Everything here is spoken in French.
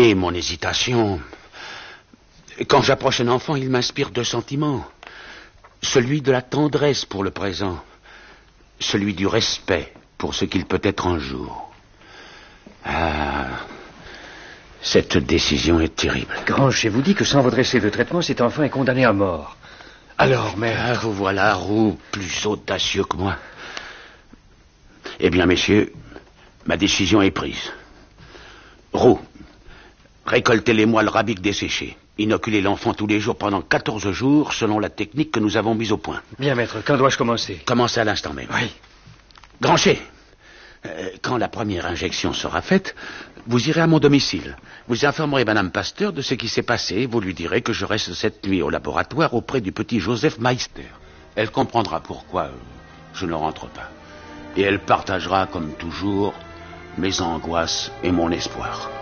comprenez mon hésitation. Quand j'approche un enfant, il m'inspire deux sentiments. Celui de la tendresse pour le présent, celui du respect pour ce qu'il peut être un jour. Ah, cette décision est terrible. Grancher vous dit que sans votre essai de traitement, cet enfant est condamné à mort. Alors, maître... Ah, vous voilà, Roux, plus audacieux que moi. Eh bien, messieurs, ma décision est prise. Roux, récoltez les moelles rabiques desséchées. Inoculez l'enfant tous les jours pendant 14 jours, selon la technique que nous avons mise au point. Bien, maître, quand dois-je commencer? Commencez à l'instant même. Oui. Grancher, quand la première injection sera faite, vous irez à mon domicile. Vous informerez Madame Pasteur de ce qui s'est passé. Vous lui direz que je reste cette nuit au laboratoire auprès du petit Joseph Meister. Elle comprendra pourquoi je ne rentre pas. Et elle partagera, comme toujours, mes angoisses et mon espoir.